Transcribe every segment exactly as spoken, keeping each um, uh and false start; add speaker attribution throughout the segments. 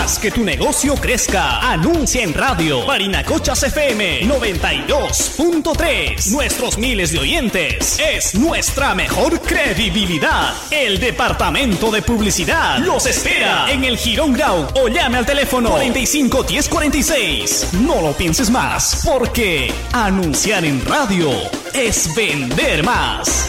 Speaker 1: Haz que tu negocio crezca. Anuncia en radio. Barinacochas F M noventa y dos punto tres. Nuestros miles de oyentes es nuestra mejor credibilidad. El departamento de publicidad los espera en el Girón Grau o llame al teléfono cuarenta y cinco diez cuarenta y seis. No lo pienses más, porque anunciar en radio es vender más.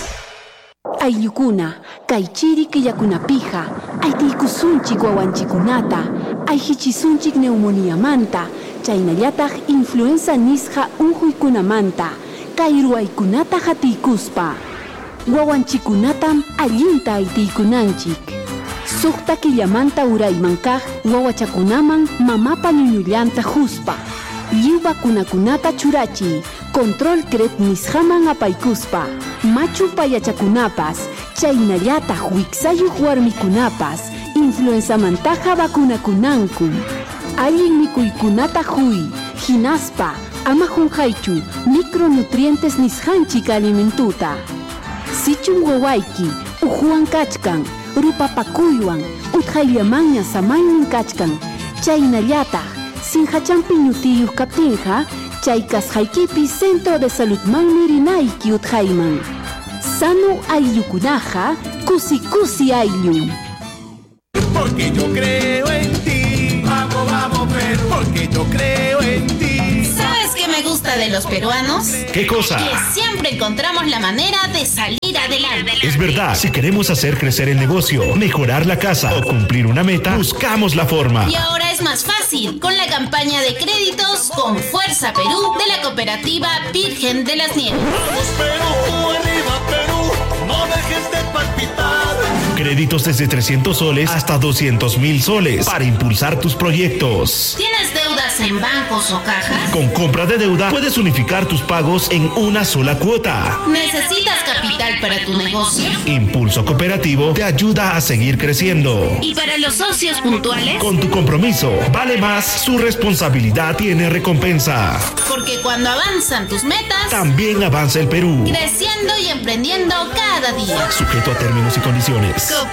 Speaker 2: Aylukuna, kaychiri killakunapija, aytiykusunchik wawanchikunata, ayhichisunchik neumonía manta, chaynallataq influenza nisqa unquykunamanta, kay ruwaykunata hatiykuspa. Wawanchikunatam allinta aytiykunanchik. Suqta killamanta urayman kaq wawachakunaman mamapa ñuñullanta huspa. Lliw vacunakunata churachi, control cret nisqaman apaykuspa. Machu payachakunapas, chaynallataq wiksayuq warmikunapas, influenza mantaqa vacunakunanku. Allin mikuykunata huy, hinaspa, ama junqaychu, micronutrientes nisqanchik alimentuta. Sichun wawayki, uhuwan kachkan, rupapakuywan, utqayllamanña samaynin kachkan, chaynallataq, sinhachampi ñutiyuq kaptinqa, chay kasqaykipi Centro de Saludmanmi rinayki utqayman. Sano ayllukunaqa, kusi kusi ayllu.
Speaker 3: Porque yo creo en ti. Vamos, vamos, Perú. Porque yo creo en ti.
Speaker 4: ¿Sabes qué me gusta de los peruanos?
Speaker 5: ¿Qué cosa?
Speaker 4: Que siempre encontramos la manera de salir adelante.
Speaker 5: Es verdad, si queremos hacer crecer el negocio, mejorar la casa o cumplir una meta, buscamos la forma.
Speaker 4: Y ahora es más fácil con la campaña de créditos con Fuerza Perú de la cooperativa Virgen de las Nieves.
Speaker 3: Vamos, Perú, arriba, Perú. No dejes de palpitar.
Speaker 5: Créditos desde trescientos soles hasta doscientos mil soles para impulsar tus proyectos.
Speaker 4: ¿Tienes deudas en bancos o cajas?
Speaker 5: Con compra de deuda puedes unificar tus pagos en una sola cuota.
Speaker 4: ¿Necesitas capital para tu negocio?
Speaker 5: Impulso Cooperativo te ayuda a seguir creciendo.
Speaker 4: ¿Y para los socios puntuales?
Speaker 5: Con tu compromiso, vale más, su responsabilidad tiene recompensa.
Speaker 4: Porque cuando avanzan tus metas,
Speaker 5: también avanza el Perú.
Speaker 4: Creciendo y emprendiendo cada día.
Speaker 5: Sujeto a términos y condiciones.